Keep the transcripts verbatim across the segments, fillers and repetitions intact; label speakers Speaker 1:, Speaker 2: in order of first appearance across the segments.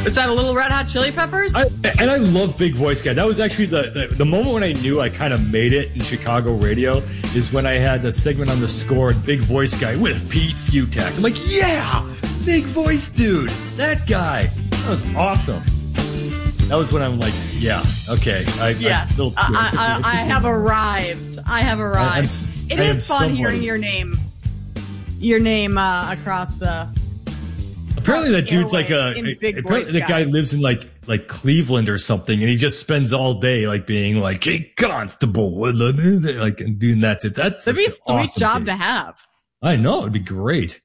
Speaker 1: Is that a Little Red Hot Chili Peppers?
Speaker 2: I, and I love Big Voice Guy. That was actually the, the, the moment when I knew I kind of made it in Chicago radio is when I had the segment on the Score, Big Voice Guy with Pete Futak. I'm like, yeah, big voice dude, that guy. That was awesome. That was when I'm like, yeah, okay. I,
Speaker 1: yeah, I, I, I, I have arrived. I have arrived. I, it I is fun somebody. hearing your name, your name uh, across the.
Speaker 2: Apparently that dude's like a. Apparently that guy lives in like like Cleveland or something, and he just spends all day like being like, "Hey, Constable," like and doing that. That's
Speaker 1: that'd be a sweet
Speaker 2: awesome
Speaker 1: job
Speaker 2: thing.
Speaker 1: to have.
Speaker 2: I know it'd be great.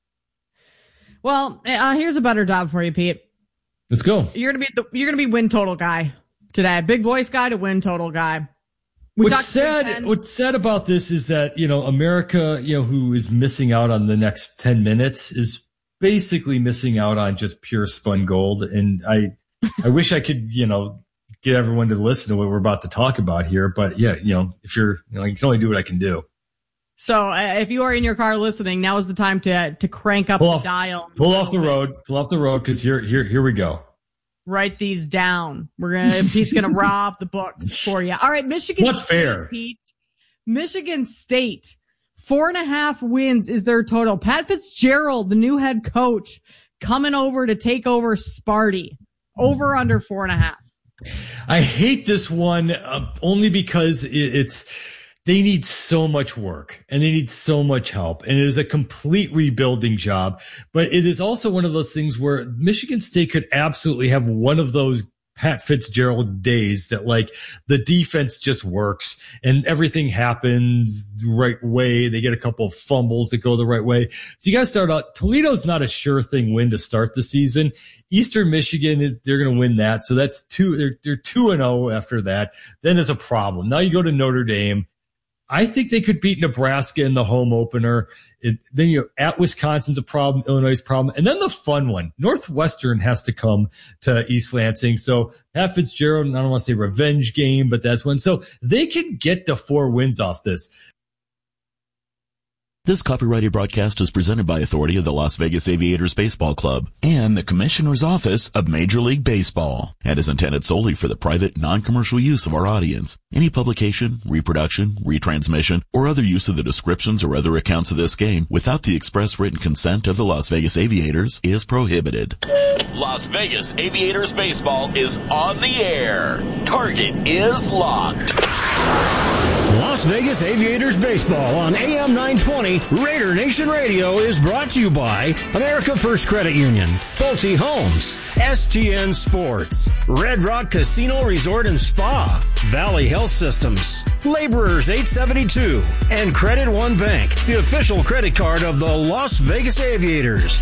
Speaker 1: Well, uh, here's a better job for you, Pete.
Speaker 2: Let's go.
Speaker 1: You're gonna be the, you're gonna be win total guy today. Big voice guy to win total guy. We
Speaker 2: what's sad? What's sad about this is that you know America, you know, who is missing out on the next ten minutes is basically missing out on just pure spun gold. And I, I wish I could, you know, get everyone to listen to what we're about to talk about here. But yeah, you know, if you're, you know, I can only do what I can do.
Speaker 1: So uh, if you are in your car listening, now is the time to to crank up
Speaker 2: pull
Speaker 1: the
Speaker 2: off,
Speaker 1: dial.
Speaker 2: Pull off the road. Pull off the road because here, here, here we go.
Speaker 1: Write these down. We're gonna Pete's gonna rob the books for you. All right, Michigan.
Speaker 2: What's
Speaker 1: State,
Speaker 2: fair?
Speaker 1: Pete. Michigan State. Four and a half wins is their total. Pat Fitzgerald, the new head coach, coming over to take over Sparty. Over under four and a half.
Speaker 2: I hate this one uh, only because it, it's they need so much work and they need so much help. And it is a complete rebuilding job. But it is also one of those things where Michigan State could absolutely have one of those Pat Fitzgerald days that like the defense just works and everything happens the right way. They get a couple of fumbles that go the right way. So you got to start out. Toledo's not a sure thing win to start the season. Eastern Michigan is, they're going to win that. So that's two, they're, they're two and oh after that. Then there's a problem. Now you go to Notre Dame. I think they could beat Nebraska in the home opener. It, then you're at Wisconsin's a problem, Illinois' problem. And then the fun one, Northwestern has to come to East Lansing. So Pat Fitzgerald, I don't want to say revenge game, but that's one. So they can get the four wins off this.
Speaker 3: This copyrighted broadcast is presented by authority of the Las Vegas Aviators Baseball Club and the Commissioner's Office of Major League Baseball and is intended solely for the private, non-commercial use of our audience. Any publication, reproduction, retransmission, or other use of the descriptions or other accounts of this game without the express written consent of the Las Vegas Aviators is prohibited. Las Vegas Aviators Baseball is on the air. Target is locked.
Speaker 4: Las Vegas Aviators Baseball on A M nine twenty Raider Nation Radio is brought to you by America First Credit Union, Pulte Homes, S T N Sports, Red Rock Casino Resort and Spa, Valley Health Systems, Laborers eight seventy-two, and Credit One Bank, the official credit card of the Las Vegas Aviators.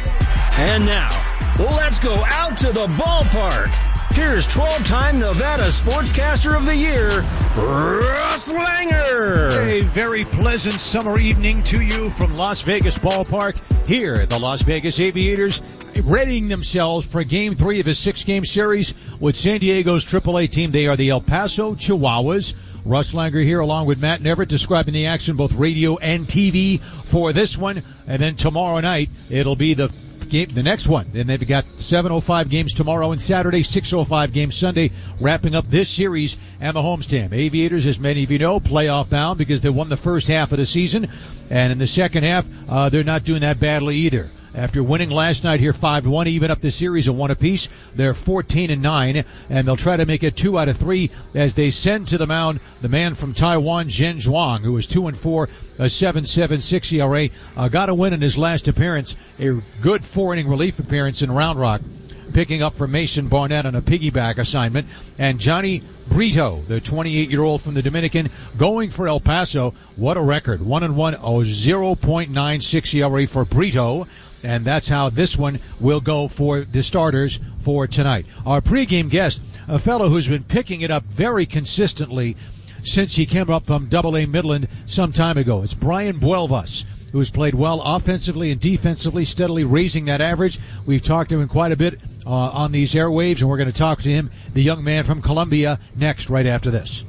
Speaker 4: And now, let's go out to the ballpark. Here's twelve-time Nevada Sportscaster of the Year, Russ Langer.
Speaker 5: A very pleasant summer evening to you from Las Vegas Ballpark. Here, the Las Vegas Aviators readying themselves for Game three of a six-game series with San Diego's triple A team. They are the El Paso Chihuahuas. Russ Langer here along with Matt Neverett describing the action, both radio and T V for this one. And then tomorrow night, it'll be the game, the next one. Then they've got seven oh five games tomorrow and Saturday, six oh five games Sunday, wrapping up this series and the homestand. Aviators, as many of you know, playoff bound because they won the first half of the season. And in the second half, uh, they're not doing that badly either. After winning last night here five to one, even up the series of one apiece, they're fourteen and nine, and they'll try to make it two out of three as they send to the mound the man from Taiwan, Zhen Zhuang, who is two and four, a seven point seven six E R A. Uh, got a win in his last appearance, a good four-inning relief appearance in Round Rock, picking up from Mason Barnett on a piggyback assignment. And Johnny Brito, the twenty-eight-year-old from the Dominican, going for El Paso. What a record. One and one, oh, zero point nine six E R A for Brito. And that's how this one will go for the starters for tonight. Our pregame guest, a fellow who's been picking it up very consistently since he came up from Double A Midland some time ago. It's Brian Buelvas, who's played well offensively and defensively, steadily raising that average. We've talked to him quite a bit uh, on these airwaves, and we're going to talk to him, the young man from Columbia, next, right after this.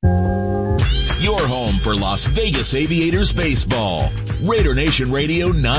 Speaker 3: Your home for Las Vegas Aviators baseball. Raider Nation Radio nine.